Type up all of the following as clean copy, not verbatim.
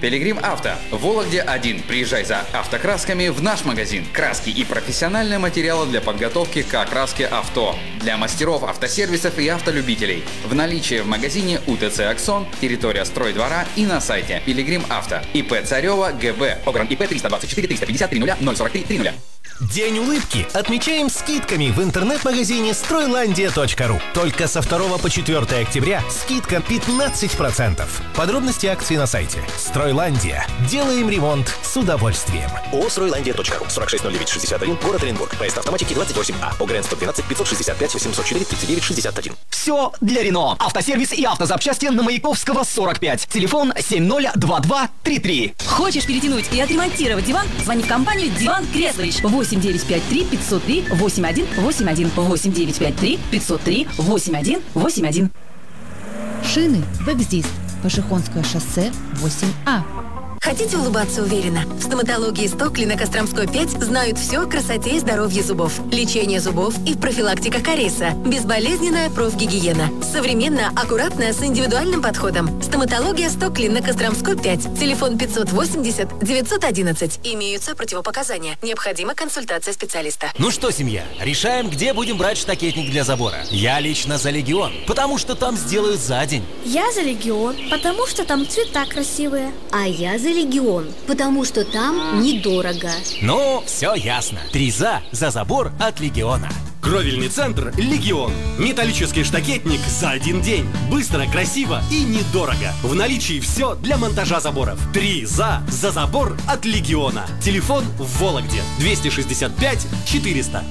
Пилигрим Авто. В Вологде 1. Приезжай за автокрасками в наш магазин. Краски и профессиональные материалы для подготовки к окраске авто. Для мастеров автосервисов и автолюбителей. В наличии в магазине УТЦ «Аксон», территория стройдвора и на сайте Пилигрим Авто. ИП Царева ГБ. Огран ИП 324 350 30 043 30. День улыбки отмечаем скидками в интернет-магазине Стройlandia.ru. Только со 2 по 4 октября скидка 15%. Подробности акции на сайте. Стройlandia. Делаем ремонт с удовольствием. ООО «Стройlandia.ру», 460961, город Оренбург. Проезд автоматики 28А. ОГРН 112 565 804 39 61. Все для Рено. Автосервис и автозапчасти на Маяковского 45. Телефон 702233. Хочешь перетянуть и отремонтировать диван? Звони в компанию «Диван Креслович». 8953 503 8181. 8953 503 8181. Шины «Векздист». Пашихонское шоссе 8А. Хотите улыбаться уверенно? В стоматологии Стокли на Костромской 5 знают все о красоте и здоровье зубов. Лечение зубов и профилактика кариеса. Безболезненная профгигиена. Современно, аккуратно, с индивидуальным подходом. Стоматология Стокли на Костромской 5. Телефон 580 911. Имеются противопоказания. Необходима консультация специалиста. Ну что, семья, решаем, где будем брать штакетник для забора. Я лично за Легион, потому что там сделают за день. Я за Легион, потому что там цвета красивые. А я за Легион, потому что там недорого. Ну, все ясно. 3 за забор от Легиона. Кровельный центр «Легион». Металлический штакетник за один день. Быстро, красиво и недорого. В наличии все для монтажа заборов. 3 за забор от Легиона. Телефон в Вологде 265 400.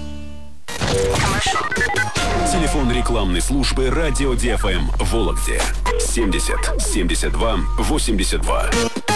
Телефон рекламной службы «Радио ДФМ» в Вологде 70 72 82.